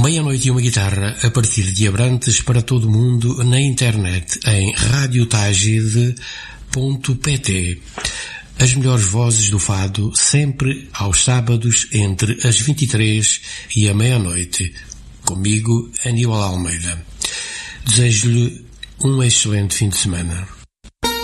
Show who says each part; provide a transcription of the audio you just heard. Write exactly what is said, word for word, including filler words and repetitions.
Speaker 1: Meia-noite e uma guitarra a partir de Abrantes para todo o mundo na internet em radio tagide ponto pt. As melhores vozes do fado sempre aos sábados entre as vinte e três e a meia-noite. Comigo, Aníbal Almeida. Desejo-lhe um excelente fim de semana.